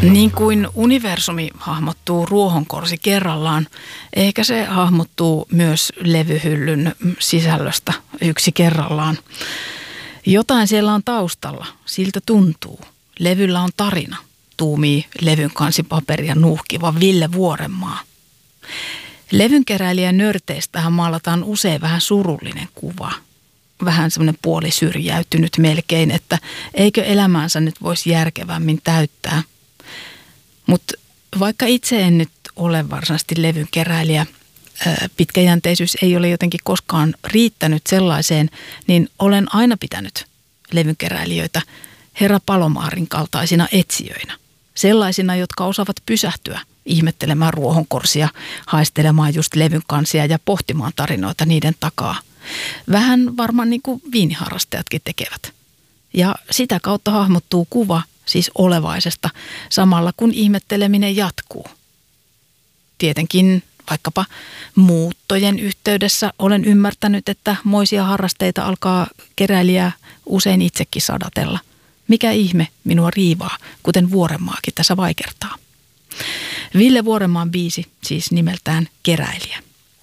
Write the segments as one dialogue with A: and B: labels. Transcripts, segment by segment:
A: Niin kuin universumi hahmottuu ruohonkorsi kerrallaan, ehkä se hahmottuu myös levyhyllyn sisällöstä yksi kerrallaan. Jotain siellä on taustalla, siltä tuntuu. Levyllä on tarina, tuumii levyn kansipaperia nuuhkiva Ville Vuorenmaa. Levynkeräilijän nörteistähän maalataan usein vähän surullinen kuva. Vähän semmoinen puolisyrjäytynyt melkein, että eikö elämäänsä nyt voisi järkevämmin täyttää. Mutta vaikka itse en nyt ole varsinaisesti levynkeräilijä, pitkäjänteisyys ei ole jotenkin koskaan riittänyt sellaiseen, niin olen aina pitänyt levynkeräilijöitä Herra Palomaarin kaltaisina etsijöinä. Sellaisina, jotka osaavat pysähtyä ihmettelemään ruohonkorsia, haistelemaan just levyn kansia ja pohtimaan tarinoita niiden takaa. Vähän varmaan niin kuin viiniharrastajatkin tekevät. Ja sitä kautta hahmottuu kuva siis olevaisesta samalla kun ihmetteleminen jatkuu. Tietenkin vaikkapa muuttojen yhteydessä olen ymmärtänyt, että moisia harrasteita alkaa keräilijää usein itsekin sadatella. Mikä ihme minua riivaa, kuten Vuorenmaakin tässä vaikertaa. Ville Vuorenmaan biisi siis nimeltään Keräilijä.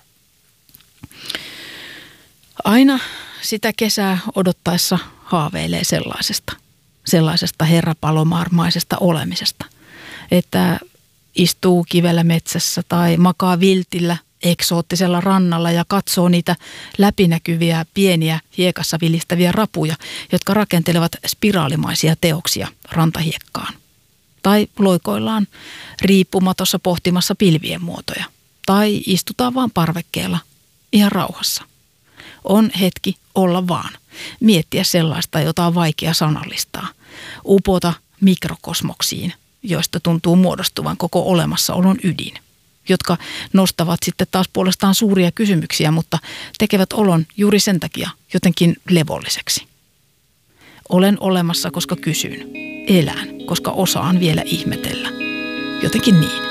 A: Aina sitä kesää odottaessa haaveilee sellaisesta Herra Palomaarmaisesta olemisesta, että istuu kivellä metsässä tai makaa viltillä eksoottisella rannalla ja katsoo niitä läpinäkyviä pieniä hiekassa vilistäviä rapuja, jotka rakentelevat spiraalimaisia teoksia rantahiekkaan. Tai loikoillaan riippumatossa pohtimassa pilvien muotoja. Tai istutaan vaan parvekkeella ihan rauhassa. On hetki olla vaan. Miettiä sellaista, jota on vaikea sanallistaa. Upota mikrokosmoksiin, joista tuntuu muodostuvan koko olemassaolon ydin. Jotka nostavat sitten taas puolestaan suuria kysymyksiä, mutta tekevät olon juuri sen takia jotenkin levolliseksi. Olen olemassa, koska kysyn. Elän, koska osaan vielä ihmetellä. Jotenkin niin.